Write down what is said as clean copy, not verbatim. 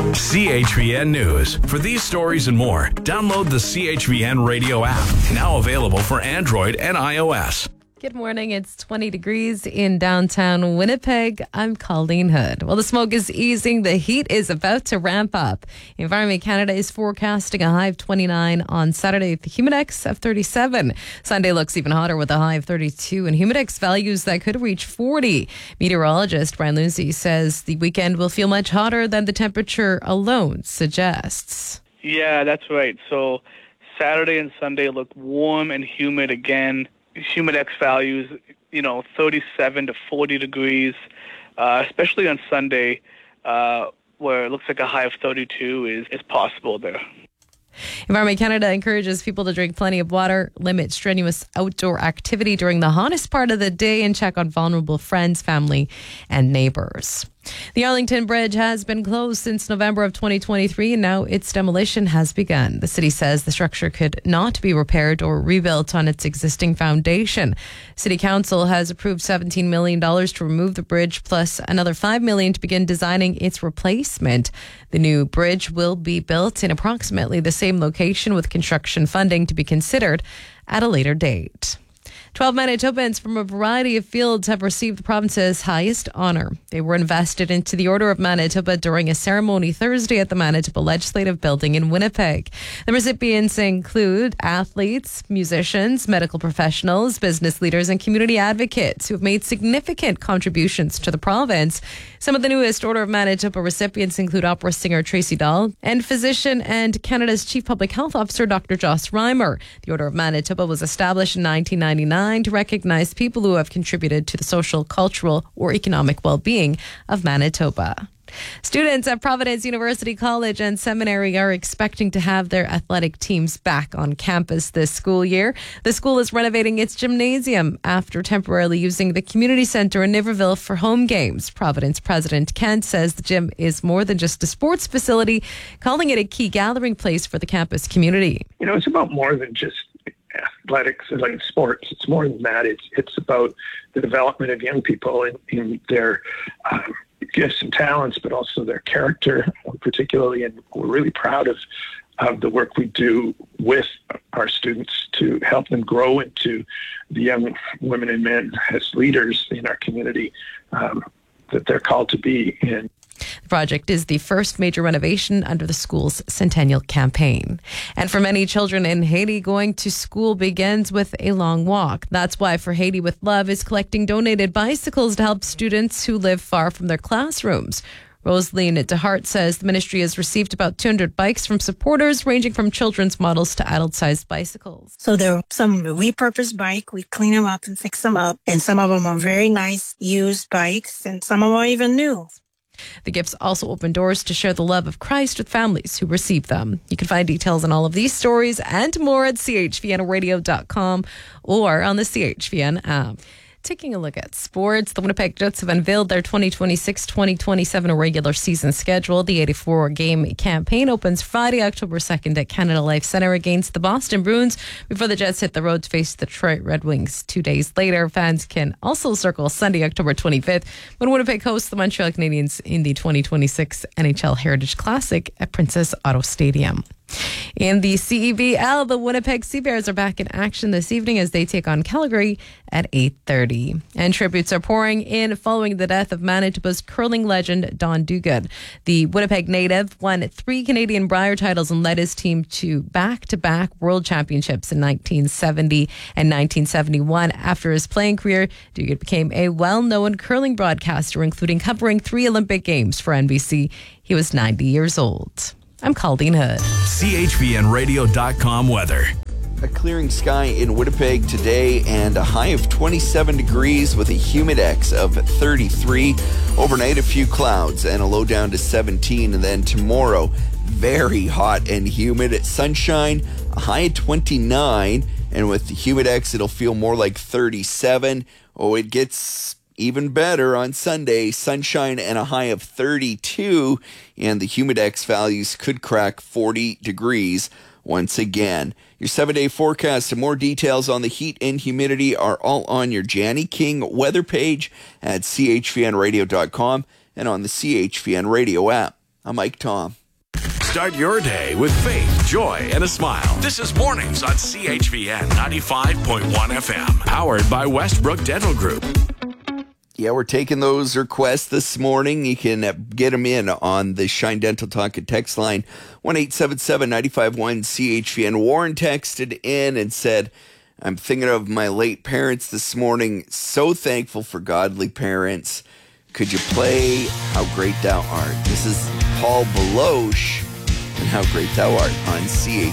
CHVN News. For these stories and more, download the CHVN Radio app, now available for Android and iOS. Good morning. It's 20 degrees in downtown Winnipeg. I'm Colleen Hood. Well, the smoke is easing. The heat is about to ramp up. Environment Canada is forecasting a high of 29 on Saturday with the Humidex of 37. Sunday looks even hotter with a high of 32 and Humidex values that could reach 40. Meteorologist Brian Lindsay says the weekend will feel much hotter than the temperature alone suggests. Yeah, that's right. So Saturday and Sunday look warm and humid again. Humidex values, 37 to 40 degrees, especially on Sunday, where it looks like a high of 32 is possible there. Environment Canada encourages people to drink plenty of water, limit strenuous outdoor activity during the hottest part of the day, and check on vulnerable friends, family, and neighbors. The Arlington Bridge has been closed since November of 2023, and now its demolition has begun. The city says the structure could not be repaired or rebuilt on its existing foundation. City Council has approved $17 million to remove the bridge, plus another $5 million to begin designing its replacement. The new bridge will be built in approximately the same location, with construction funding to be considered at a later date. 12 Manitobans from a variety of fields have received the province's highest honour. They were invested into the Order of Manitoba during a ceremony Thursday at the Manitoba Legislative Building in Winnipeg. The recipients include athletes, musicians, medical professionals, business leaders, and community advocates who have made significant contributions to the province. Some of the newest Order of Manitoba recipients include opera singer Tracy Dahl and physician and Canada's Chief Public Health Officer Dr. Joss Reimer. The Order of Manitoba was established in 1999 to recognize people who have contributed to the social, cultural, or economic well-being of Manitoba. Students at Providence University College and Seminary are expecting to have their athletic teams back on campus this school year. The school is renovating its gymnasium after temporarily using the community center in Niverville for home games. Providence President Kent says the gym is more than just a sports facility, calling it a key gathering place for the campus community. It's about more than just athletics and like sports. It's more than that. It's about the development of young people in their gifts and talents, but also their character, particularly. And we're really proud of the work we do with our students to help them grow into the young women and men as leaders in our community that they're called to be in. The project is the first major renovation under the school's Centennial campaign. And for many children in Haiti, going to school begins with a long walk. That's why For Haiti with Love is collecting donated bicycles to help students who live far from their classrooms. Rosaline DeHart says the ministry has received about 200 bikes from supporters, ranging from children's models to adult-sized bicycles. So there are some repurposed bike. We clean them up and fix them up. And some of them are very nice used bikes, and some of them are even new. The gifts also open doors to share the love of Christ with families who receive them. You can find details on all of these stories and more at chvnradio.com or on the CHVN app. Taking a look at sports, the Winnipeg Jets have unveiled their 2026-2027 regular season schedule. The 84-game campaign opens Friday, October 2nd at Canada Life Centre against the Boston Bruins before the Jets hit the road to face the Detroit Red Wings 2 days later. Fans can also circle Sunday, October 25th, when Winnipeg hosts the Montreal Canadiens in the 2026 NHL Heritage Classic at Princess Auto Stadium. In the CEBL, the Winnipeg Sea Bears are back in action this evening as they take on Calgary at 8:30. And tributes are pouring in following the death of Manitoba's curling legend Don Duguid. The Winnipeg native won 3 Canadian Brier titles and led his team to back-to-back world championships in 1970 and 1971. After his playing career, Duguid became a well-known curling broadcaster, including covering 3 Olympic Games for NBC. He was 90 years old. I'm Colleen Hood. CHVNradio.com weather. A clearing sky in Winnipeg today and a high of 27 degrees with a humidex of 33. Overnight, a few clouds and a low down to 17. And then tomorrow, very hot and humid. Sunshine, a high of 29. And with the humidex, it'll feel more like 37. Oh, it gets even better on Sunday. Sunshine and a high of 32. And the humidex values could crack 40 degrees once again. Your 7-day forecast and more details on the heat and humidity are all on your Janny King weather page at chvnradio.com and on the CHVN Radio app. I'm Mike Tom. Start your day with faith, joy, and a smile. This is Mornings on CHVN 95.1 FM. Powered by Westbrook Dental Group. Yeah, we're taking those requests this morning. You can get them in on the Shine Dental Talk and text line 1-877-951-CHVN. Warren texted in and said, I'm thinking of my late parents this morning. So thankful for godly parents. Could you play How Great Thou Art? This is Paul Beloche and How Great Thou Art on CHVN.